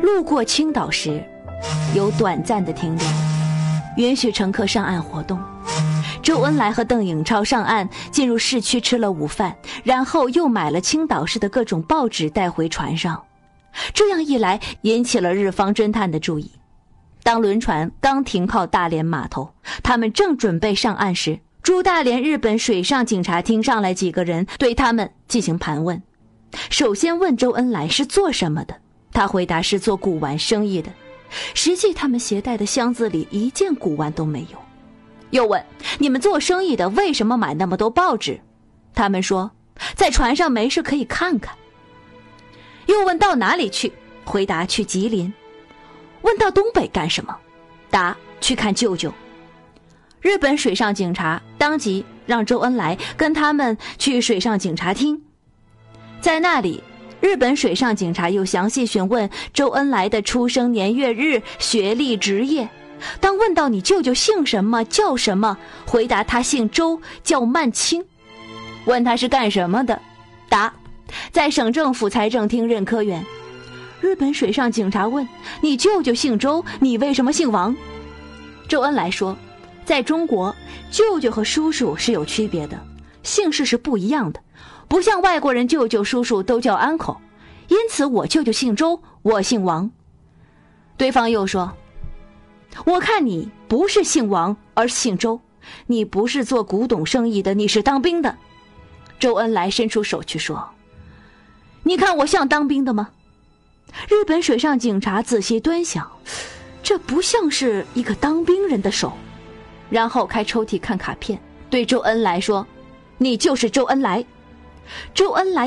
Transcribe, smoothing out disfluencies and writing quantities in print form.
路过青岛时，有短暂的停留，允许乘客上岸活动。周恩来和邓颖超上岸，进入市区吃了午饭，然后又买了青岛市的各种报纸带回船上。这样一来，引起了日方侦探的注意。当轮船刚停靠大连码头，他们正准备上岸时，驻大连日本水上警察厅上来几个人，对他们进行盘问。首先问周恩来是做什么的，他回答是做古玩生意的。实际他们携带的箱子里一件古玩都没有。又问你们做生意的为什么买那么多报纸？他们说在船上没事可以看看。又问到哪里去？回答去吉林。问到东北干什么？答去看舅舅。日本水上警察当即让周恩来跟他们去水上警察厅。在那里，日本水上警察又详细询问周恩来的出生年月日、学历、职业。当问到你舅舅姓什么叫什么，回答他姓周，叫曼青。问他是干什么的，答在省政府财政厅任科员。日本水上警察问你舅舅姓周，你为什么姓王？周恩来说，在中国舅舅和叔叔是有区别的，姓氏是不一样的，不像外国人舅舅叔叔都叫 uncle， 因此我舅舅姓周，我姓王。对方又说，我看你不是姓王而姓周，你不是做古董生意的，你是当兵的。周恩来伸出手去说，你看我像当兵的吗？日本水上警察仔细端详，这不像是一个当兵人的手。然后开抽屉看卡片，对周恩来说，你就是周恩来。周恩来